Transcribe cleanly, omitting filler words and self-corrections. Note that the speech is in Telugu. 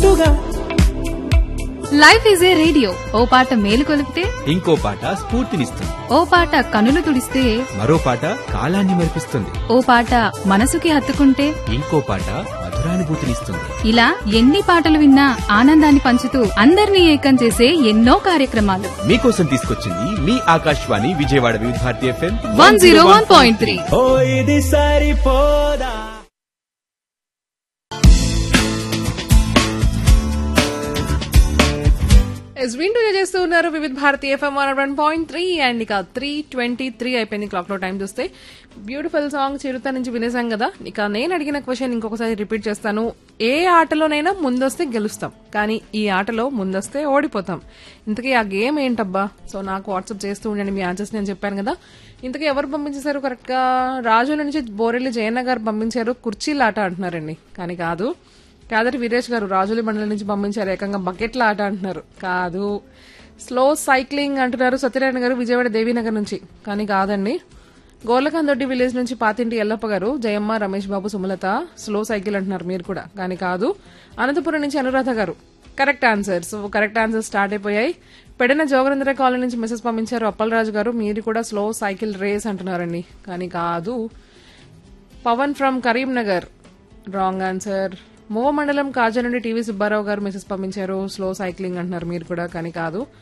తోడుగా. లైఫ్ ఈజ్ ఏ రేడియో, ఓ పాట మేలు కొలిపితే ఇంకో పాట స్ఫూర్తినిస్తుంది. ఓ పాట కనులు తుడిస్తే మరో పాట కాలాన్ని మరిపిస్తుంది. ఓ పాట మనసుకి హత్తుకుంటే ఇంకో పాట మధురానుభూతినిస్తుంది. ఇలా ఎన్ని పాటలు విన్నా ఆనందాన్ని పంచుతూ అందరినీ ఏకం చేసే ఎన్నో కార్యక్రమాలు మీకోసం తీసుకొచ్చింది మీ ఆకాశవాణి విజయవాడ వివిధ భారతి FM 101.3. ఓ ఇది సరిపోదా. వింటూ చేస్తూ ఉన్నారు వివిధ భారతి FM 101.3 అండ్ ఇక 3:23 అయిపోయింది క్లాక్ లో టైం చూస్తే. బ్యూటిఫుల్ సాంగ్ చిరుత నుంచి వినేసాం కదా. ఇక నేను అడిగిన క్వశ్చన్ ఇంకొకసారి రిపీట్ చేస్తాను. ఏ ఆటలోనైనా ముందొస్తే గెలుస్తాం, కానీ ఈ ఆటలో ముందొస్తే ఓడిపోతాం. ఇంతకీ ఆ గేమ్ ఏంటబ్బా? సో నాకు వాట్సాప్ చేస్తూ ఉండండి మీ ఆన్సర్స్. నేను చెప్పాను కదా. ఇంతకీ ఎవరు పంపించేశారు కరెక్ట్ గా? రాజు నుంచి బోరెల్లి జయన్న గారు పంపించారు కుర్చీల ఆట అంటున్నారండి, కానీ కాదు. కాదరి వీరేష్ గారు రాజులి మండలం నుంచి పంపించారు ఏకంగా బకెట్ల ఆట అంటున్నారు, కాదు. స్లో సైక్లింగ్ అంటున్నారు సత్యనారాయణ గారు విజయవాడ దేవీనగర్ నుంచి, కానీ కాదండి. గోర్లకందొడ్డి విలేజ్ నుంచి పాతింటి ఎల్లప్ప గారు, జయమ్మ, రమేష్ బాబు, సుమలత స్లో సైకిల్ అంటున్నారు మీరు కూడా, కానీ కాదు. అనంతపురం నుంచి అనురాధ గారు correct answer. So correct answer start అయిపోయాయి. పెడన జోగరేంద్ర కాలనీ నుంచి మెసేజ్ పంపించారు అప్పలరాజు గారు, మీరు కూడా స్లో సైకిల్ రేస్ అంటున్నారండి, కానీ కాదు. Pawan from Karimnagar wrong answer. మూవ మండలం కాజా నుండి టీవీ సుబ్బారావు గారు మెసేజ్ పంపించారు స్లో సైక్లింగ్ అంటున్నారు మీరు కూడా, కానీ కాదు.